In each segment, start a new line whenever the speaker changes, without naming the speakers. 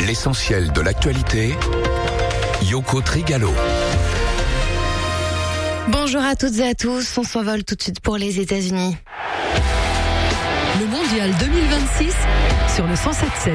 L'essentiel de l'actualité, Yoko Trigalo.
Bonjour à toutes et à tous, on s'envole tout de suite pour les États-Unis.
Le Mondial 2026 sur le 107.7.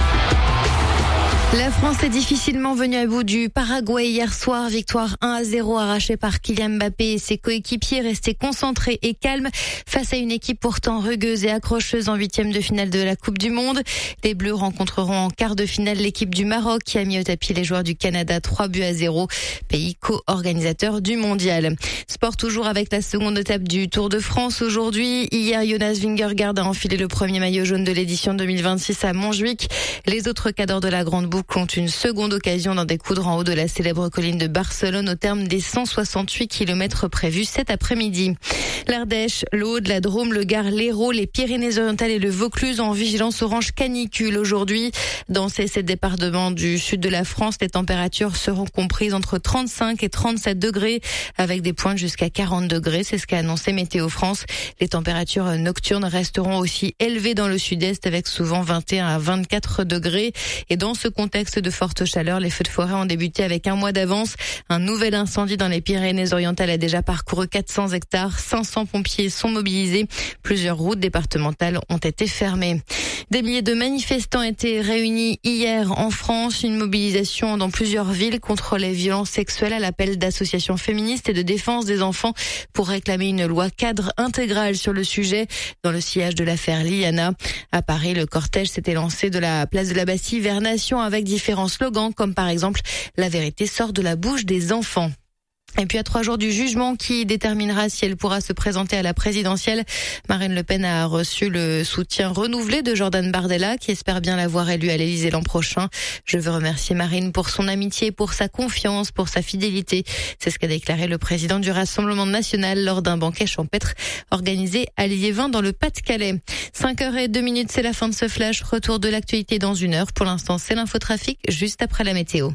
La France est difficilement venue à bout du Paraguay hier soir. Victoire 1-0 arrachée par Kylian Mbappé et ses coéquipiers restés concentrés et calmes face à une équipe pourtant rugueuse et accrocheuse en 8e de finale de la Coupe du Monde. Les Bleus rencontreront en quart de finale l'équipe du Maroc qui a mis au tapis les joueurs du Canada 3-0, pays co-organisateur du Mondial. Sport toujours avec la seconde étape du Tour de France aujourd'hui. Hier, Jonas Vingegaard a enfilé le premier maillot jaune de l'édition 2026 à Montjuic. Les autres cadors de la Grande Boucle ont une seconde occasion d'en découdre en haut de la célèbre colline de Barcelone au terme des 168 km prévus cet après-midi. L'Ardèche, l'Aude, la Drôme, le Gard, l'Hérault, les Pyrénées-Orientales et le Vaucluse en vigilance orange canicule aujourd'hui. Dans ces 7 départements du sud de la France, les températures seront comprises entre 35 et 37 degrés avec des pointes jusqu'à 40 degrés. C'est ce qu'a annoncé Météo France. Les températures nocturnes resteront aussi élevées dans le sud-est avec souvent 21 à 24 degrés. Et dans ce contexte de forte chaleur, les feux de forêt ont débuté avec un mois d'avance. Un nouvel incendie dans les Pyrénées-Orientales a déjà parcouru 400 hectares. 500 pompiers sont mobilisés. Plusieurs routes départementales ont été fermées. Des milliers de manifestants étaient réunis hier en France. Une mobilisation dans plusieurs villes contre les violences sexuelles à l'appel d'associations féministes et de défense des enfants pour réclamer une loi cadre intégrale sur le sujet dans le sillage de l'affaire Liana. À Paris, le cortège s'était lancé de la place de la Bastille vers Nation avec différents slogans comme par exemple « La vérité sort de la bouche des enfants ». Et puis à 3 jours du jugement qui déterminera si elle pourra se présenter à la présidentielle, Marine Le Pen a reçu le soutien renouvelé de Jordan Bardella qui espère bien la voir élue à l'Élysée l'an prochain. Je veux remercier Marine pour son amitié, pour sa confiance, pour sa fidélité. C'est ce qu'a déclaré le président du Rassemblement national lors d'un banquet champêtre organisé à Liévin dans le Pas-de-Calais. 5h02, c'est la fin de ce flash. Retour de l'actualité dans 1 heure. Pour l'instant, c'est l'infotrafic juste après la météo.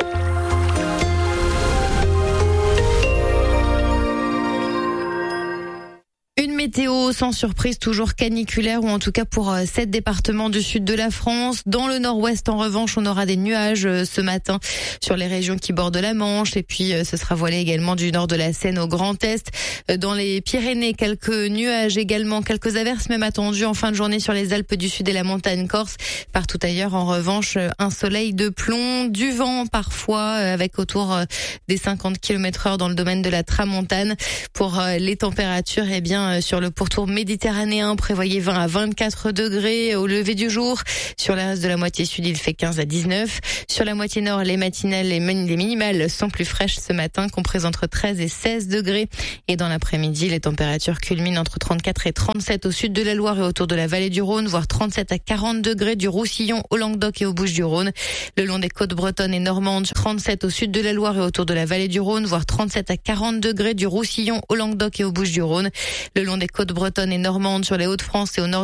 Une météo sans surprise, toujours caniculaire ou en tout cas pour 7 départements du sud de la France. Dans le nord-ouest, en revanche, on aura des nuages ce matin sur les régions qui bordent la Manche et puis ce sera voilé également du nord de la Seine au Grand Est. Dans les Pyrénées, quelques nuages également, quelques averses même attendues en fin de journée sur les Alpes du Sud et la montagne corse. Partout ailleurs, en revanche, un soleil de plomb, du vent parfois avec autour des 50 km/h dans le domaine de la Tramontane. Pour les températures, eh bien, sur le pourtour méditerranéen, prévoyez 20 à 24 degrés au lever du jour. Sur le reste de la moitié sud, il fait 15 à 19. Sur la moitié nord, les matinales, les minimales sont plus fraîches ce matin, comprises entre 13 et 16 degrés. Et dans l'après-midi, les températures culminent entre 34 et 37 au sud de la Loire et autour de la vallée du Rhône, voire 37 à 40 degrés du Roussillon au Languedoc et aux Bouches-du-Rhône. Le long des côtes bretonnes et normandes, 37 au sud de la Loire et autour de la vallée du Rhône, voire 37 à 40 degrés du Roussillon au Languedoc et aux Bouches-du-Rhône. Le long des côtes bretonnes et normandes sur les Hauts-de-France et au nord